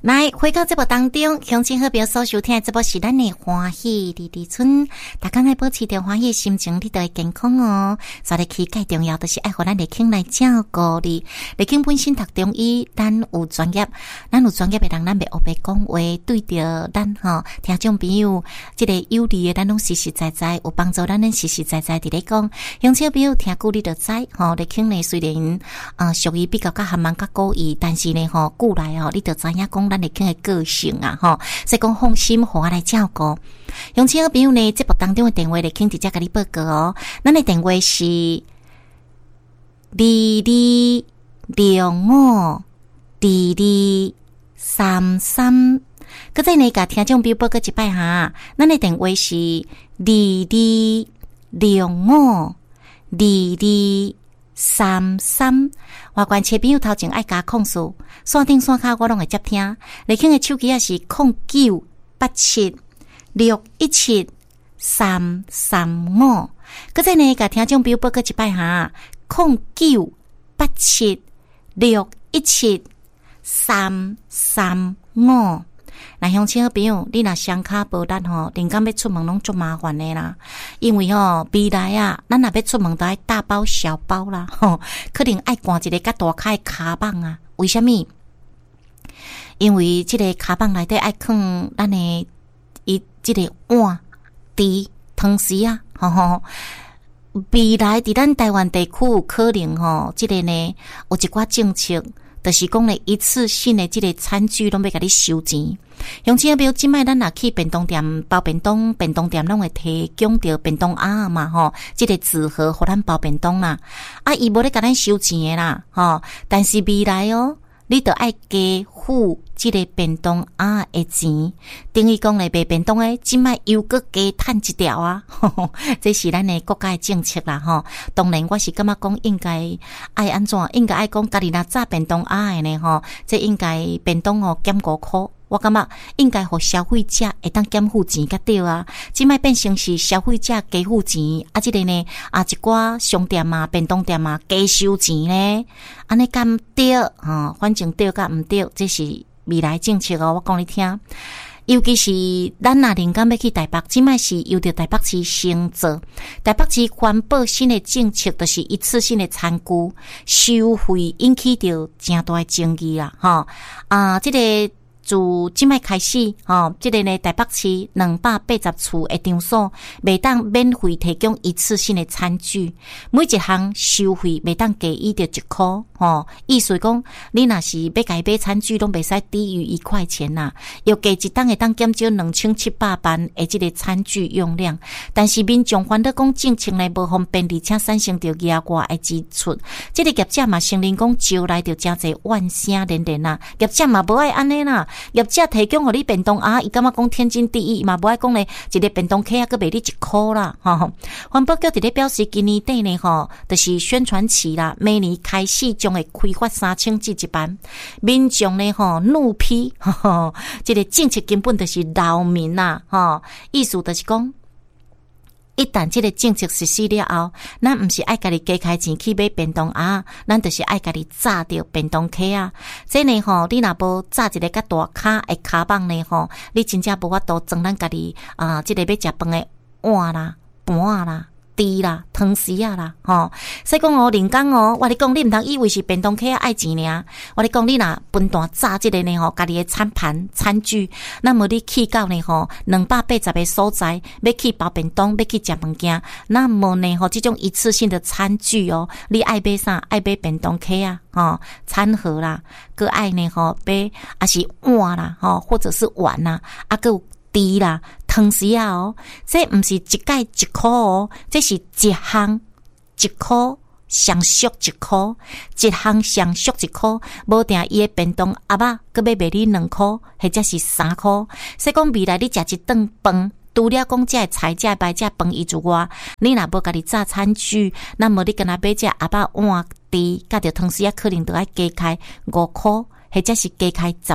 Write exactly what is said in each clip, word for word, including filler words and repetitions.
来回到这部当中，乡亲好朋友所收听的这部是咱的欢喜里里村，大家爱保持着欢喜的心情，你就会健康哦。所以去最重要就是爱互咱立庆来照顾你。立庆本身读中医，咱有专业，咱有专业的人，咱袂黑白讲话，对着咱吼听众朋友，这个有利的咱拢实实在在有帮助，咱能实实在在伫咧讲。乡亲朋友听久你就知，吼立庆呢虽然啊属于比较较含慢较古意，但是呢吼久来吼，你就知影讲。咱立庆的个性啊，吼，所以讲放心，互我来照顾。乡亲好朋友呢，节目当中的电话立庆直接甲你报告哦。咱的电话是二二六五二二三三。搁再呢，甲听众朋友报告一摆哈，咱的电话是二二六五二二三三。外观车朋友头前爱加控诉，线顶线卡我拢会接听。立庆的手机也是零九八七六一七三三五。搁再呢，甲听众朋友报告一摆哈，零九八七六一七三三五。那乡亲好朋友，你若双卡无力吼，灵感要出门拢足麻烦的啦。因为吼未来啊，咱若要出门都爱大包小包啦，吼，可能爱换一个较大块卡棒啊。为什么？因为这个卡棒内底爱放咱的伊这个碗、碟、汤匙啊，吼吼。未来伫咱台湾地区有可能吼，这个呢有一寡政策。就是讲咧，一次性的这个餐具拢要甲你收钱。乡亲朋友，即摆咱若去便当店包便当，便当店拢会提供着便当盒嘛吼，这个纸盒互咱包便当啦。啊，伊无咧甲咱收钱的啦，吼。但是未来哦，你着爱加付这个便当盒的钱，等于讲咧卖便当的，即摆又搁加趁一条啊，呵呵，这是咱的国家的政策啦吼。当然，我是感觉讲应该爱安怎，应该爱讲家己若炸便当盒的呢吼，这应该便当哦减五箍。我感觉应该互消费者会当减付钱才对啊，即摆变成是消费者加付钱，啊，这个呢啊一寡商店啊、便当店啊加收钱呢，安尼敢对啊？反正对甲毋对，这是未来政策哦。我讲你听，尤其是咱若灵感要去台北，即摆是由着台北市先做，台北市环保新的政策，就是一次性的餐具收费引起着诚大的争议啦，吼啊，这个。自即摆开始，吼，即个呢，台北市两百八十处的场所，袂当免费提供一次性的餐具，每一项收费袂当低于着一箍，吼，意思讲，你若是要家买餐具，拢袂使低于一块钱呐，要加一档会当减少两千七百万的即个餐具用量，但是民众反倒讲政策呢无方便，而且产生着额外的支出，即个业者嘛承认讲招来着诚侪怨声连连呐，业者嘛无爱安尼啦。业者提供互你便当盒，伊感觉讲天经地义，嘛无爱讲咧，一个便当盒啊，佮卖你一箍啦，吼。环保局伫咧表示，今年底呢，吼，就是宣传期啦，明年开始将会开发三千至一万，民众呢，吼怒批，吼，这个政策根本就是扰民呐，吼，意思就是讲。一旦这个政策实施了后，咱毋是爱家己加开钱去买便当盒，咱就是爱家己炸掉便当盒啊。这呢吼，你若无炸一个较大卡的卡棒呢吼，你真正无法度装咱家己啊，这个要食饭的碗啦、盘啦。滴啦，汤匙啊啦，吼！所以讲哦，人工哦，我你讲你毋通以为是便当客爱钱尔，我你讲你若分段炸即个呢吼，家己的餐盘、餐具，那么你去到呢吼，两百八十个所在，要去包便当，要去食物件，那么呢吼，这种一次性的餐具哦，你爱买啥？爱买便当客啊，吼，餐盒啦，佮爱呢吼，买啊是碗啦，吼，或者是碗啦，啊佮有滴啦。汤匙啊哦，这毋是一盖一箍哦，这是一项一箍，上俗一箍，一项上俗一箍，无定伊诶便当盒仔，佮要卖你两箍，或者是三箍。所以讲未来你食一顿饭，除了讲这菜、这白、这饭以之外，你若无家己炸餐具，那么你跟他买这盒仔碗碟，甲着汤匙啊，可能都要加开五箍，或者是加开十。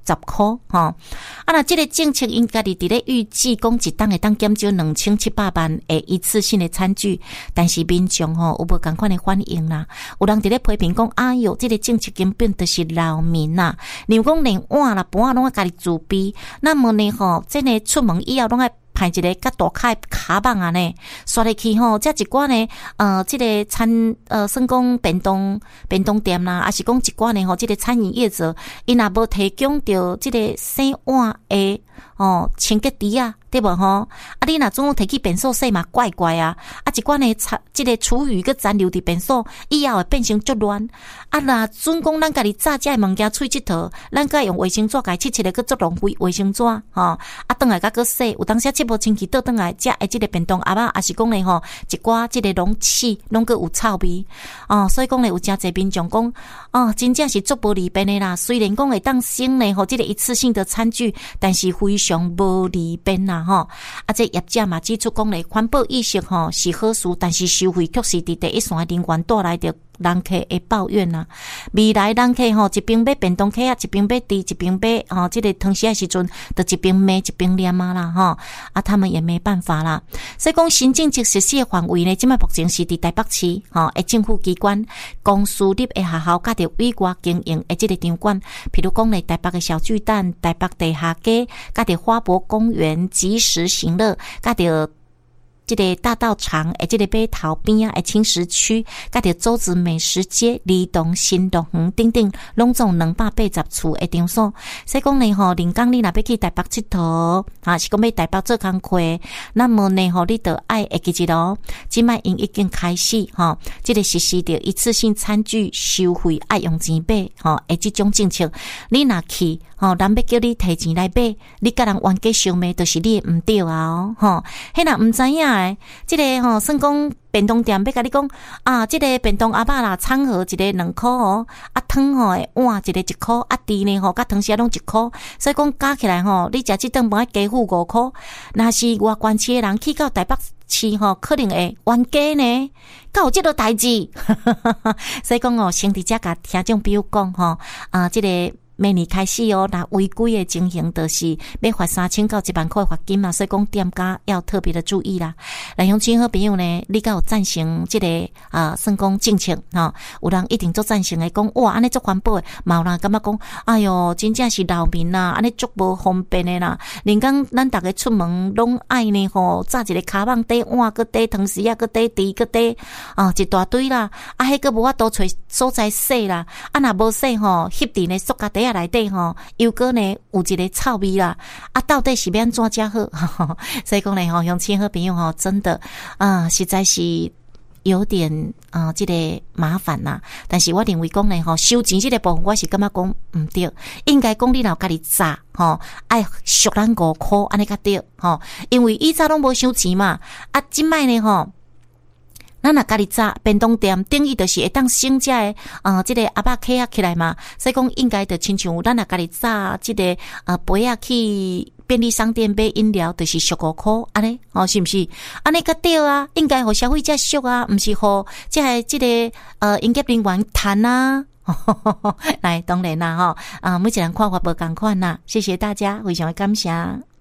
十块吼。啊，那这个政策应该是伫咧预计讲一档会当减少两千七百万的一次性的餐具，但是民众吼有无同款的反应啦？有人伫咧批评讲，哎哟，这个政策根本就是扰民呐！你讲连碗啦、盘啊拢要家己自备，那么呢吼，真的出门以后拢要派一个较大卡的卡棒啊呢，刷入去吼，这一寡呢，呃，这个餐呃，算讲便当便当店啦，还是讲一寡呢吼，这个餐饮业者，因若无提供着这个洗碗的哦清洁池啊，对无吼？啊，你若总摕去便所洗嘛，怪怪啊！啊，一寡呢，这个厨余个残留伫便所，以后会变成足乱。啊，若准讲咱家己炸这物件出去佚佗，咱甲用卫生纸甲切切的，个足浪费卫生纸吼。啊，转来甲个洗，有当时切无清气倒转来，食诶，即个便当盒仔，也是讲咧吼，一寡即个容器拢个有臭味哦，所以讲咧有诚侪民众讲哦，真正是足无利便的啦。虽然讲会当省咧吼，即个一次性的餐具，但是非常无利便啦吼。啊，这业者嘛指出讲咧，环保意识吼是好事，但是收费确实伫第一线人员带来着人客会抱怨啦，未来人客吼一边买便当客啊，一边买猪，一边买吼，这个汤匙的时阵，就一边骂一边念啊啦吼，啊，他们也没办法啦。所以讲新政策实施的范围呢，即摆目前是伫台北市吼，诶，政府机关、公私立的学校，甲着委外经营的即个场馆，譬如讲咧，台北的小巨蛋、台北地下街，甲着花博公园、即时行乐，甲着这个大道场诶，这个北桃边啊，诶，青石区，甲着洲子美食街、梨东新乐园等等，拢总两百八十处诶场所。所以讲呢吼，临港你若要去台北佚佗，啊，是讲要台北做工课，那么呢吼，你得爱会记住咯。即摆因已经开始吼，这个实施着一次性餐具收费爱用钱买吼，诶，这种政策，你若去吼，人要叫你提钱来买，你甲人冤家相骂，就是你毋对啊吼，迄若毋知影。这个吼，算讲便当店要甲你讲啊，这个便当盒仔啦，餐盒一个两箍哦，啊汤吼诶碗一个一箍，啊猪呢吼，甲汤匙拢一箍，所以讲加起来吼，你食即顿饭加付五箍。若是外县市诶人去到台北市吼，可能会冤家呢，敢有即个代志？所以讲哦，先伫遮甲听众朋友讲吼，啊，这个。明年开始哦，那违规的情形就是要罚三千到一万块罚金嘛，所以讲店家要特别的注意啦。来乡亲好朋友呢，你敢有赞成这个啊，算讲政策吼？有人一定做赞成的，讲哇，安尼做环保的，嘛有人感觉讲，哎哟，真正是扰民啦，安尼足无方便的啦。连讲咱大家出门拢爱呢吼，炸一个卡棒底碗，个底汤匙啊，个底猪个底啊，一大堆啦。啊，迄个无法度找所在洗啦，啊，若无洗吼，翕伫呢塑胶袋内底吼，又个呢有一个臭味啦，啊，到底是要安怎才好？所以讲呢，吼，乡亲好朋友吼，真的啊，实在是有点啊，这个麻烦呐。但是我认为讲呢，吼，收钱这个部分，我是感觉讲唔对，应该讲你若家己炸吼，爱俗咱五箍安尼较对吼，因为以前拢无收钱嘛，啊，即摆呢吼。咱若家己炸便当店，等于就是会当省遮诶，呃，即、这个盒仔客啊起来嘛，所以讲应该就亲像咱若家己炸即、这个呃杯啊去便利商店买饮料，就是俗五箍安尼，哦，是毋是？安尼较对啊，应该互消费者俗啊，毋是互即个即个呃营业人员趁啊。来，当然啦，吼啊，每一人看法无共款啦，谢谢大家，非常感谢。